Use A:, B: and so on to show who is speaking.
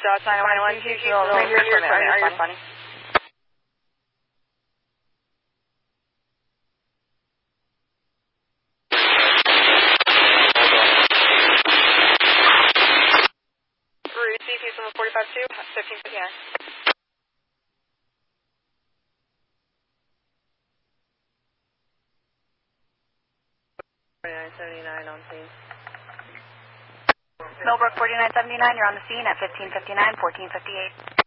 A: You're funny. CP 45-2, 1559.
B: 4979 on scene.
C: Millbrook 4979, you're on the scene at 1559, 1458.